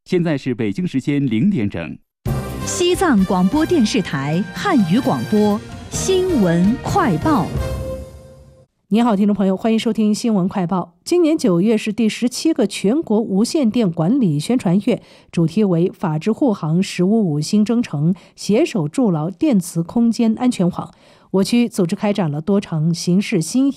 现在是北京时间0点整。 西藏广播电视台汉语广播新闻快报。 你好，听众朋友，欢迎收听新闻快报。今年9月是第17个全国无线电管理宣传月，主题为法治护航“1055”新征程，携手筑牢电磁空间安全网。我区组织开展了多场形式新